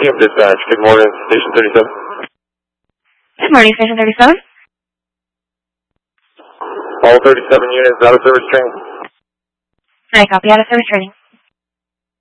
Team Dispatch, good morning, Station 37. Good morning, Station 37. All 37 units out of service training. I copy, out of service training.